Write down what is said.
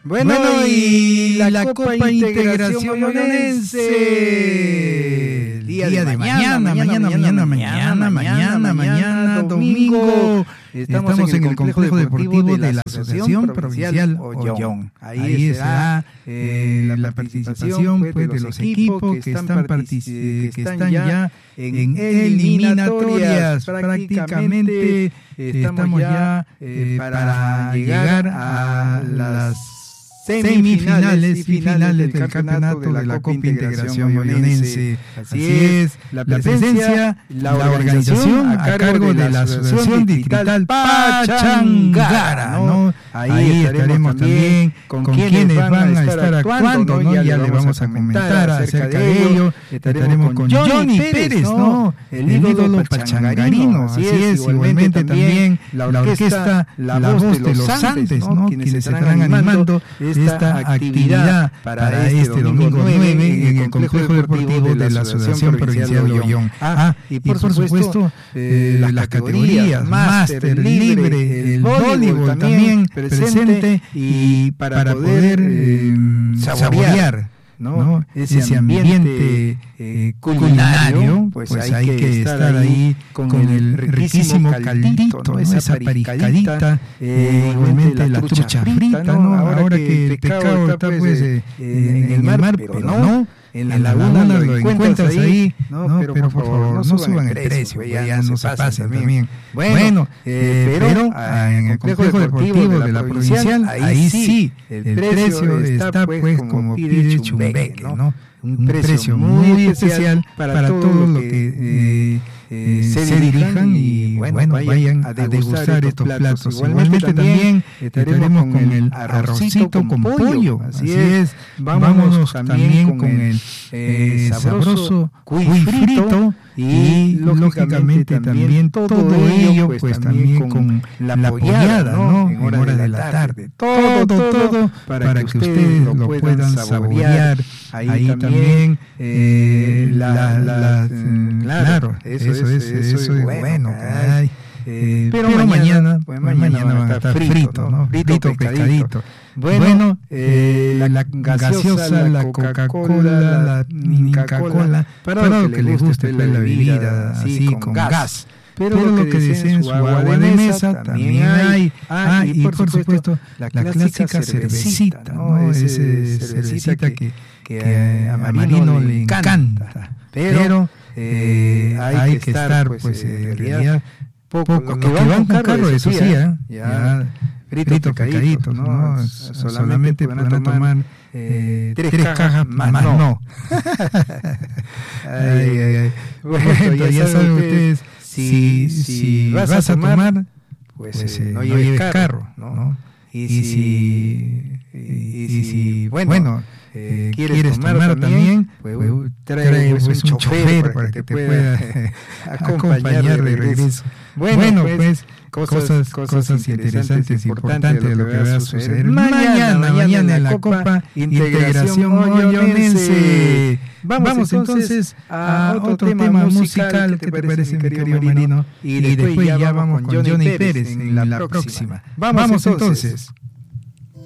Bueno, y la Copa Integración Mollonense. Día de mañana, domingo. Estamos en el complejo deportivo de la Asociación Provincial Ollón. Ahí está la participación pues, de los equipos que están ya en eliminatorias. Prácticamente estamos ya para llegar a las semifinales y finales del campeonato de la Copa Integración Mollonense. Así es, la presencia, la organización a cargo de la Asociación Distrital Pachangara, ¿no? Ahí estaremos también con quienes van a estar actuando, ¿no? Ya le vamos a comentar acerca de ello. Estaremos con Johnny Pérez, ¿no? El ídolo pachangarino, así es, igualmente también la orquesta La Voz de los Andes, ¿no? Quienes estarán animando esta actividad para este domingo 9 en el complejo deportivo de la Asociación Provincial de Ollón. Y por supuesto las categorías máster, libre, el voleibol también presente, y para poder saborear, ¿no? ese ambiente culinario, pues hay que estar ahí con el riquísimo caldito, ¿no? Esa paricadita, igualmente la trucha frita, ¿no? Ahora que el pescado está pues en el mar, pero no. En la laguna lo encuentras ahí, ¿no? Pero por favor, no suban el precio, ya no se pasen también. Bueno, pero en el complejo deportivo de la provincial, ahí sí, el precio está pues como pide Chumbeque, ¿no? Un precio muy especial para todos los que se dirijan y bueno, vayan a degustar estos platos. Igualmente también estaremos con el arrocito con pollo, así es. Vámonos también con el sabroso cuy frito y lógicamente también todo ello pues también con la pollada, ¿no? En horas de la tarde. Todo para que ustedes lo puedan saborear. Ahí también claro, eso es bueno, caray. Pero mañana van a estar fritos, ¿no? Frito, pescadito. Bueno, la gaseosa, la Coca-Cola, la Inca-Cola, para lo que les guste pues, la bebida así con gas. Pero lo que deseen su agua de mesa también hay. Y por supuesto la clásica cervecita, ¿no? Esa cervecita que a Marino le encanta. Pero hay que estar pues en realidad poco que van con carro, eso sí, ya frito, pescadito, ¿no? Solamente van a tomar 3 cajas, más no. Bueno, ya saben ustedes, si vas a tomar, pues no lleves carro, ¿no? Y si bueno, quieres tomar también, pues trae pues, un chofer para que te pueda acompañar de regreso. Bueno, pues cosas interesantes, importantes de lo que va a suceder mañana en la Copa Integración Mollonense. Vamos entonces a otro tema musical. ¿Qué te parece, mi querido Marino? Y después ya vamos con Johnny Pérez en la próxima. Vamos entonces.